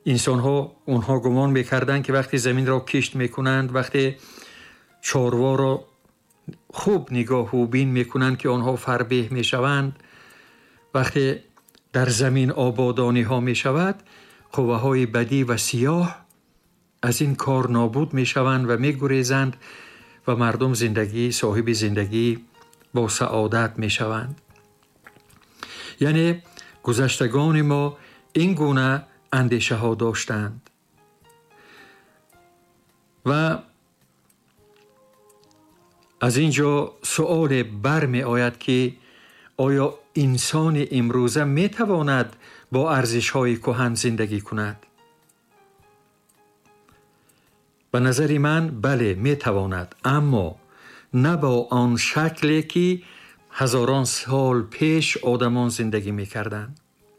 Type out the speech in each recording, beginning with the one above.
اونها گمان میکردند که وقتی زمین را کشت میکنند، وقتی چاروا را خوب نگاه و بین میکنند که آنها فربه میشوند، وقتی در زمین آبادانی ها میشود، قوه های بدی و سیاه از این کار نابود میشوند و میگریزند و مردم صاحب زندگی با سعادت میشوند. یعنی گذشتگان ما این گونه اندیشه ها داشتند و از اینجا سؤال برمی آید که آیا انسان امروزه می تواند با ارزش های کهن زندگی کند؟ به نظر من بله می تواند، اما نه با آن شکلی که هزاران سال پیش آدمان زندگی می کردند.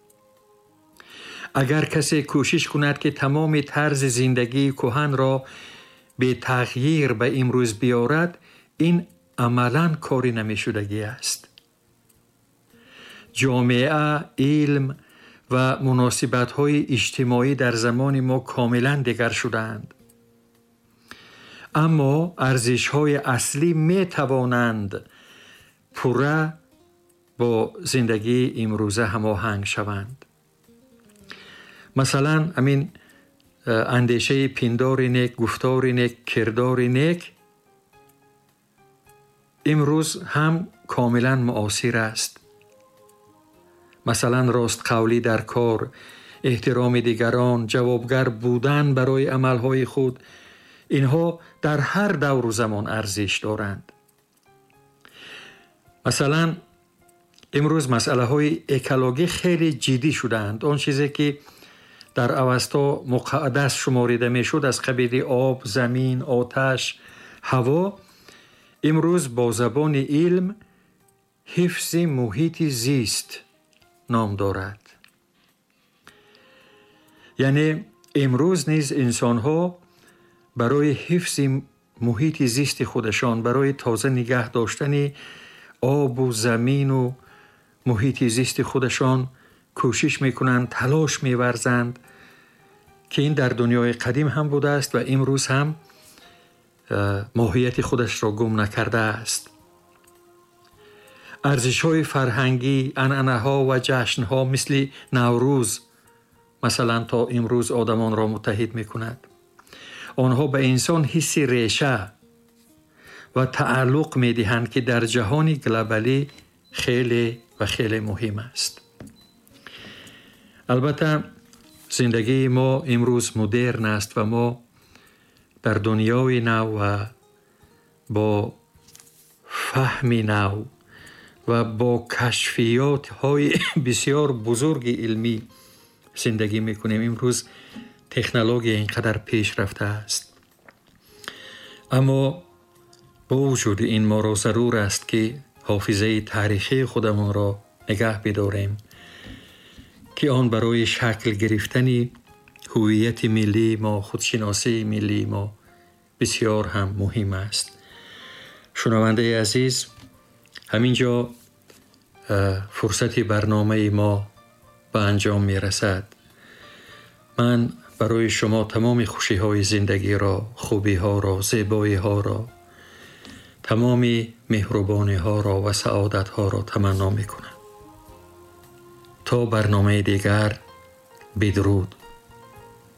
اگر کسی کوشش کند که تمام طرز زندگی کهن را به تغییر به امروز بیارد، این عملاً کاری نمی شدگی است. جامعه، علم و مناسبت‌های اجتماعی در زمان ما کاملاً دیگر شدند. اما ارزش‌های اصلی می توانند پوره با زندگی امروزه هماهنگ شوند. مثلا همین اندیشه پندار نیک، گفتار نیک، کردار نیک امروز هم کاملا معاصر است. مثلا راست قولی در کار، احترام دیگران، جوابگر بودن برای عملهای خود، اینها در هر دور و زمان ارزش دارند. مثلا امروز مسئله های اکولوژی خیلی جدی شدند. آن چیزی که در اوستا مقدس شماریده می شد از قبیل آب، زمین، آتش، هوا، امروز با زبان علم حفظ محیط زیست نام دارد. یعنی امروز نیز انسان ها برای حفظ محیط زیست خودشان، برای تازه نگه داشتن آب و زمین و محیط زیست خودشان کوشش میکنند، تلاش میورزند که این در دنیای قدیم هم بوده است و امروز هم ماهیت خودش را گم نکرده است. ارزش‌های فرهنگی، عنعنه‌ها و جشن‌ها مثل نوروز مثلا تا امروز آدمان را متحد می‌کند. آنها به انسان حس ریشه و تعلق می‌دهند که در جهان گلوبالی خیلی و خیلی مهم است. البته زندگی ما امروز مدرن است و ما در دنیای نو و با فهم نو و با کشفیات های بسیار بزرگ علمی زندگی میکنیم. امروز تکنولوژی اینقدر پیش رفته است، اما با وجود این ما را ضرور است که حافظه تاریخی خودمان را نگه بداریم که آن برای شکل گرفتن هویت ملی ما، خودشناسی ملی ما بسیار هم مهم است. شنونده عزیز، همینجا فرصت برنامه ما به انجام می رسد. من برای شما تمام خوشی های زندگی را، خوبی ها را، زیبایی ها را، تمام مهربانی ها را و سعادت ها را تمنا می کنم. تا برنامه دیگر، بدرود.